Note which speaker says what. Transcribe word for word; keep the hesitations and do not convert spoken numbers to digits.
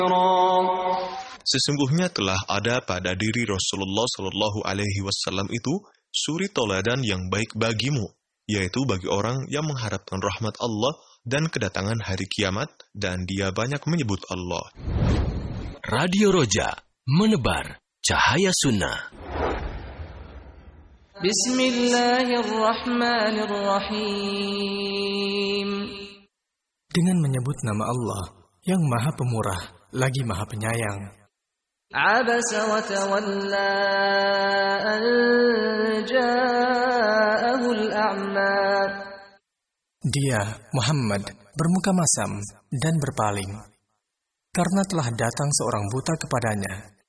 Speaker 1: Sesungguhnya telah ada pada diri Rasulullah Shallallahu Alaihi Wasallam itu suri toladan yang baik bagimu, yaitu bagi orang yang mengharapkan rahmat Allah dan kedatangan hari kiamat, dan dia banyak menyebut Allah.
Speaker 2: Radio Roja, menebar cahaya sunnah.
Speaker 3: Bismillahirrahmanirrahim.
Speaker 4: Dengan menyebut nama Allah yang Maha Pemurah lagi Maha Penyayang.
Speaker 3: Abasa wa tawalla an ja'ahu al-a'ma.
Speaker 4: Dia, Muhammad, bermuka masam dan berpaling karena telah datang seorang buta kepadanya.